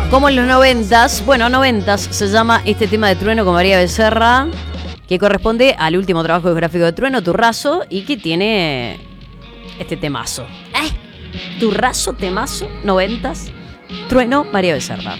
Como en los 90s, bueno, 90s se llama este tema de Trueno con María Becerra, que corresponde al último trabajo discográfico de Trueno, Turrazo, y que tiene este temazo. Turrazo, temazo, 90s, Trueno, María Becerra.